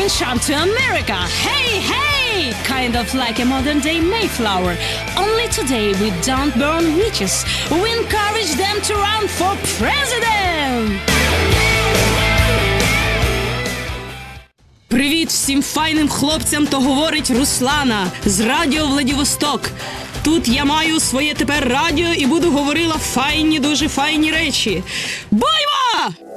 and sham to America. Hey, hey! Kind of like a modern-day Mayflower. Only today we don't burn witches. We encourage them to run for president! Привіт всім файним хлопцям, то говорить Руслана з радіо Владивосток. Тут я маю своє тепер радіо і буду говорила файні, дуже файні речі. Боймо!